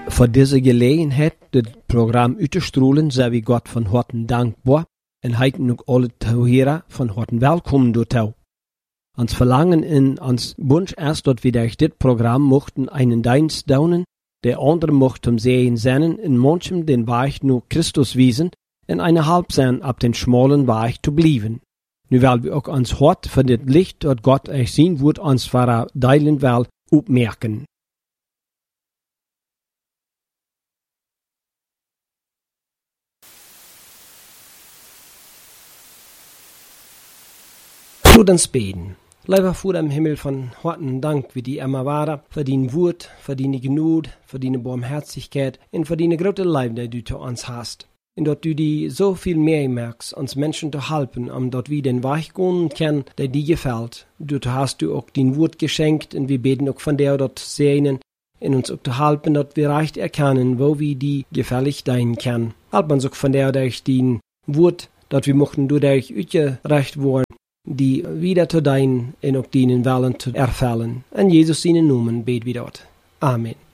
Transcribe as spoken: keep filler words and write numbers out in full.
Voor deze gelegenheid het programma uit te stralen, zijn we God van harte dankbaar en heiten ook alle toehörer van harte welkom door jou. Ons verlangen in ons wunsch is dat we durch dit programma mochten einen Dienst doen, der andere mochten sehen zijn in manchem den Weg nur Christus wiesen en eine halb zijn op den schmalen Weg te blijven. Nu willen we ook ons hart voor dit licht dat God euch zien wordt ons voor deilen wel opmerken. Laat ons beten. Lieber Vater im Himmel, von harten Dank wie die immer waren, für dein Wort, für deine Gnade, für deine Barmherzigkeit und für deine große Liebe, die du zu uns hast. Und dass du die so viel mehr merkst, uns Menschen zu helfen, um dass wir den Weg gehen können, der dir gefällt. Du hast du auch dein Wort geschenkt und wir beten auch von dir dort sehen und uns auch zu helfen, dass wir recht erkennen, wo wir die gefällig dein können. Help uns auch von dir durch dein Wort, dass wir mochten durch recht worden, die wieder zu dein und auch deinen Willen zu erfüllen. In Jesus seinen Namen beten wir dort. Amen.